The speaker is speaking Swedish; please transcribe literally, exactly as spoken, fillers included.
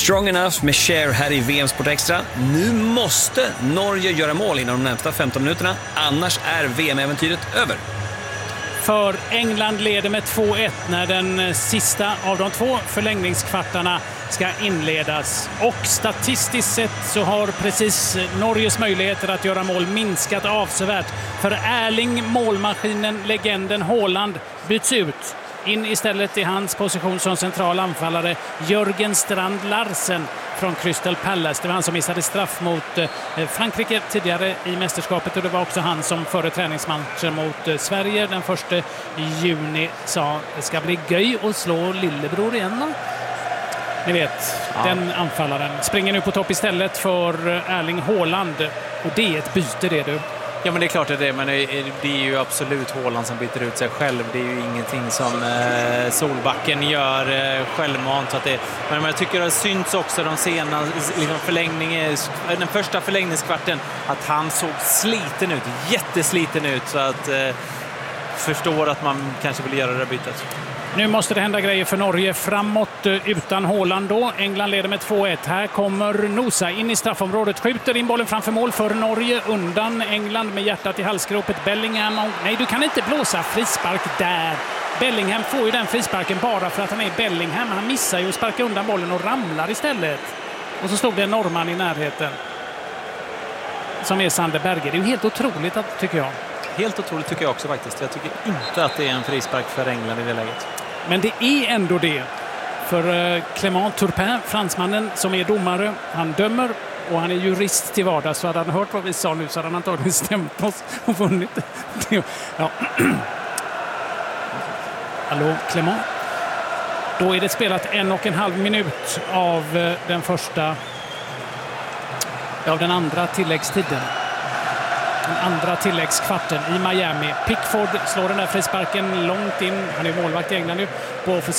Strong enough med Cher här i V M Sport Extra. Nu måste Norge göra mål inom de närmsta femton minuterna, annars är V M-äventyret över. För England leder med två ett när den sista av de två förlängningskvartarna ska inledas. Och statistiskt sett så har precis Norges möjligheter att göra mål minskat avsevärt. För Erling, målmaskinen, legenden Haaland byts ut. In istället i hans position som central anfallare Jörgen Strand Larsen från Crystal Palace. Det var han som missade straff mot Frankrike tidigare i mästerskapet, och det var också han som före träningsmatchen mot Sverige den första juni sa det ska bli göj att slå lillebror igen då. Ni vet, ja. Den anfallaren springer nu på topp istället för Erling Haaland, och det är ett byte det du. Ja, men det är klart att det är, men det är ju absolut Haaland som byter ut sig själv. Det är ju ingenting som eh, Solbacken gör eh, självmant. Så att det, men jag tycker det syns också de sena liksom förlängningen, den första förlängningskvarten, att han såg sliten ut, jättesliten ut, så att eh, förstår att man kanske vill göra det bytet. Nu måste det hända grejer för Norge framåt utan Haaland då. England leder med två ett. Här kommer Nosa in i straffområdet. Skjuter in bollen framför mål för Norge. Undan England med hjärtat i halsgropet. Bellingham. Nej, du kan inte blåsa frispark där. Bellingham får ju den frisparken bara för att han är Bellingham. Han missar ju att sparka undan bollen och ramlar istället. Och så stod det en norrman i närheten som är Sander Berge. Det är ju helt otroligt, tycker jag. Helt otroligt tycker jag också faktiskt. Jag tycker inte att det är en frispark för England i det läget. Men det är ändå det. För Clément Turpin, fransmannen som är domare, han dömer och han är jurist till vardags. Så hade han hört vad vi sa nu så hade han antagligen stämt oss och vunnit. Ja. Hallå Clément. Då är det spelat en och en halv minut av den första av den andra tilläggstiden. Den andra tilläggskvarten i Miami. Pickford slår den där frisparken långt in. Han är målvakt i England nu. På